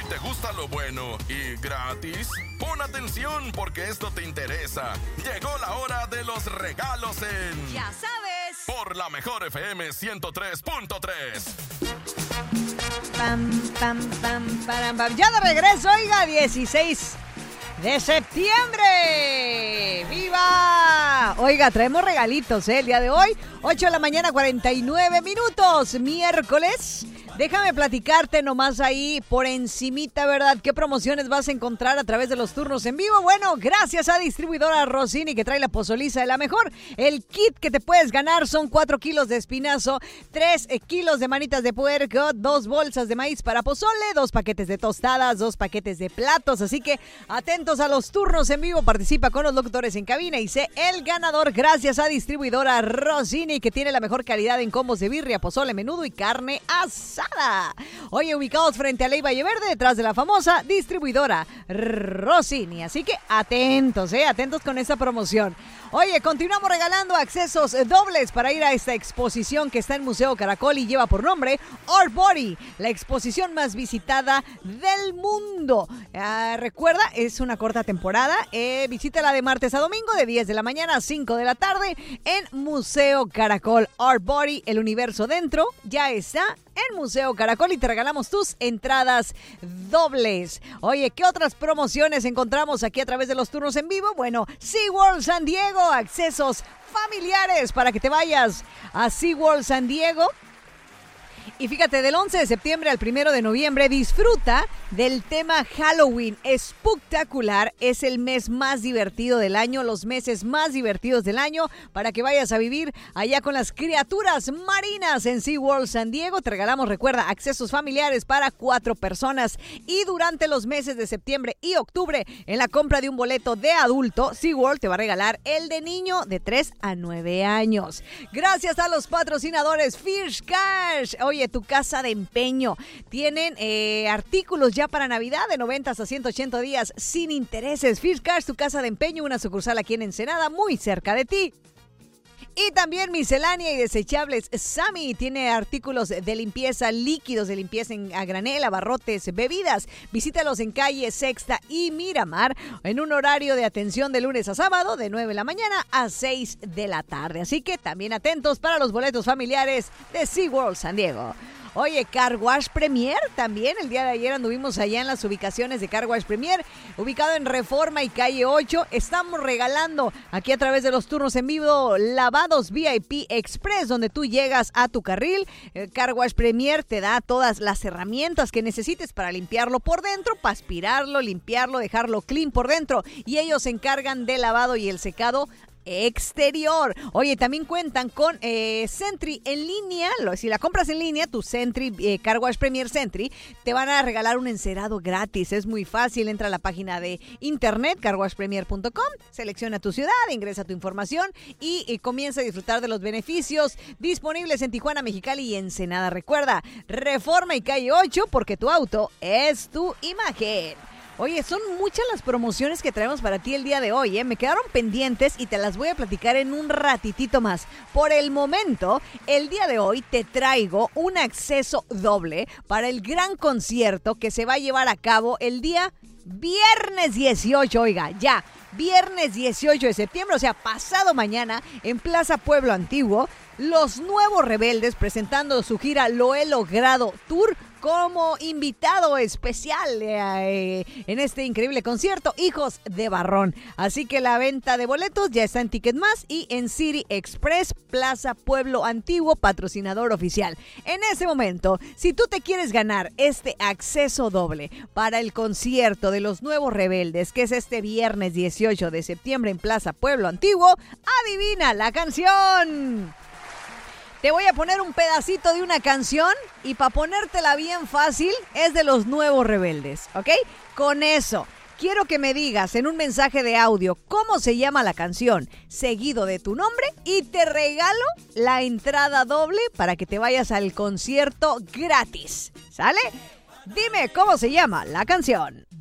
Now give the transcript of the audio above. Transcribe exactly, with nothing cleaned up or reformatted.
Si te gusta lo bueno y gratis, pon atención porque esto te interesa. Llegó la hora de los regalos en... ¡Ya sabes! Por la mejor F M ciento tres punto tres. Pam, pam, pam, pam, pam. Ya de regreso, oiga, dieciséis de septiembre. ¡Viva! Oiga, traemos regalitos, ¿eh? El día de hoy, ocho de la mañana, cuarenta y nueve minutos, miércoles. Déjame platicarte nomás ahí por encimita, ¿verdad? ¿Qué promociones vas a encontrar a través de los turnos en vivo? Bueno, gracias a Distribuidora Rossini, que trae la pozoliza de la mejor. El kit que te puedes ganar son cuatro kilos de espinazo, tres kilos de manitas de puerco, dos bolsas de maíz para pozole, dos paquetes de tostadas, dos paquetes de platos. Así que atentos a los turnos en vivo. Participa con los locutores en cabina y sé el ganador gracias a Distribuidora Rossini, que tiene la mejor calidad en combos de birria, pozole, menudo y carne asada. Oye, ubicados frente a Ley Valle Verde, detrás de la famosa Distribuidora Rossini. Así que atentos, eh, atentos con esta promoción. Oye, continuamos regalando accesos dobles para ir a esta exposición que está en Museo Caracol y lleva por nombre Art Body, la exposición más visitada del mundo. Uh, recuerda, es una corta temporada. Eh, visítala de martes a domingo de diez de la mañana a cinco de la tarde en Museo Caracol. Art Body, el universo dentro, ya está en Museo Caracol y te regalamos tus entradas dobles. Oye, ¿qué otras promociones encontramos aquí a través de los turnos en vivo? Bueno, SeaWorld San Diego, accesos familiares para que te vayas a SeaWorld San Diego. Y fíjate, del once de septiembre al primero de noviembre, disfruta del tema Halloween. Espectacular, es el mes más divertido del año, los meses más divertidos del año, para que vayas a vivir allá con las criaturas marinas en SeaWorld San Diego. Te regalamos, recuerda, accesos familiares para cuatro personas. Y durante los meses de septiembre y octubre, en la compra de un boleto de adulto, SeaWorld te va a regalar el de niño de tres a nueve años. Gracias a los patrocinadores Fish Cash. Oye, tu casa de empeño. Tienen eh, artículos ya para Navidad de noventa a ciento ochenta días sin intereses. Fish Cash, tu casa de empeño, una sucursal aquí en Ensenada, muy cerca de ti. Y también miscelánea y desechables Sammy tiene artículos de limpieza, líquidos de limpieza en, a granel, abarrotes, bebidas. Visítalos en calle Sexta y Miramar en un horario de atención de lunes a sábado de nueve de la mañana a seis de la tarde. Así que también atentos para los boletos familiares de SeaWorld San Diego. Oye, Car Wash Premier también. El día de ayer anduvimos allá en las ubicaciones de Car Wash Premier, ubicado en Reforma y Calle ocho. Estamos regalando aquí a través de los turnos en vivo lavados V I P Express, donde tú llegas a tu carril. El Car Wash Premier te da todas las herramientas que necesites para limpiarlo por dentro, para aspirarlo, limpiarlo, dejarlo clean por dentro. Y ellos se encargan del lavado y el secado exterior. Oye, también cuentan con eh, Sentry en línea. Si la compras en línea, tu Sentry, eh, Car Wash Premier Sentry, te van a regalar un encerado gratis. Es muy fácil. Entra a la página de internet car wash premier punto com, selecciona tu ciudad, ingresa tu información y, y comienza a disfrutar de los beneficios disponibles en Tijuana, Mexicali y Ensenada. Recuerda, Reforma y Calle ocho, porque tu auto es tu imagen. Oye, son muchas las promociones que traemos para ti el día de hoy, ¿eh? Me quedaron pendientes y te las voy a platicar en un ratitito más. Por el momento, el día de hoy te traigo un acceso doble para el gran concierto que se va a llevar a cabo el día viernes dieciocho, oiga, ya, viernes dieciocho de septiembre, o sea, pasado mañana, en Plaza Pueblo Antiguo, Los Nuevos Rebeldes presentando su gira Lo He Logrado Tour como invitado especial eh, en este increíble concierto, Hijos de Barrón. Así que la venta de boletos ya está en Ticketmas y en City Express, Plaza Pueblo Antiguo, patrocinador oficial. En ese momento, si tú te quieres ganar este acceso doble para el concierto de Los Nuevos Rebeldes, que es este viernes dieciocho de septiembre en Plaza Pueblo Antiguo, adivina la canción. Te voy a poner un pedacito de una canción y para ponértela bien fácil es de Los Nuevos Rebeldes, ¿ok? Con eso, quiero que me digas en un mensaje de audio cómo se llama la canción, seguido de tu nombre, y te regalo la entrada doble para que te vayas al concierto gratis, ¿sale? Dime cómo se llama la canción.